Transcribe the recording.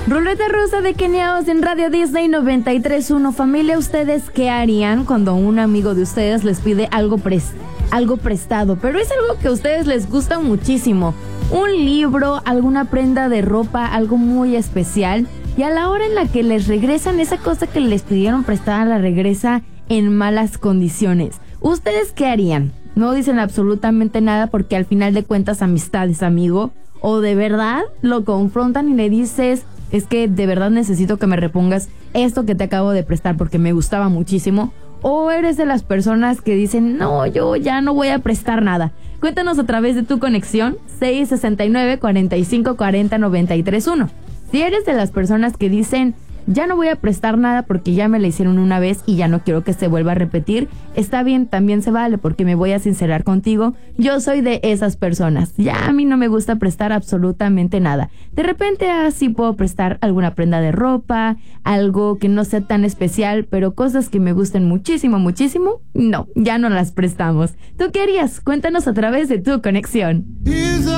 Ruleta rusa de Keniaos en Radio Disney 93.1. Familia, ¿ustedes qué harían cuando un amigo de ustedes les pide algo prestado? Pero es algo que a ustedes les gusta muchísimo. Un libro, alguna prenda de ropa, algo muy especial. Y a la hora en la que les regresan esa cosa que les pidieron prestada, la regresa en malas condiciones. ¿Ustedes qué harían? No dicen absolutamente nada porque al final de cuentas amistades, amigo. O de verdad lo confrontan y le dices... Es que de verdad necesito que me repongas esto que te acabo de prestar porque me gustaba muchísimo. O eres de las personas que dicen, no, yo ya no voy a prestar nada. Cuéntanos a través de tu conexión 669-4540-931. Si eres de las personas que dicen, ya no voy a prestar nada porque ya me la hicieron una vez y ya no quiero que se vuelva a repetir, está bien, también se vale porque me voy a sincerar contigo. Yo soy de esas personas. Ya a mí no me gusta prestar absolutamente nada. De repente así puedo prestar alguna prenda de ropa, algo que no sea tan especial, pero cosas que me gusten muchísimo, muchísimo, no, ya no las prestamos. ¿Tú qué harías? Cuéntanos a través de tu conexión.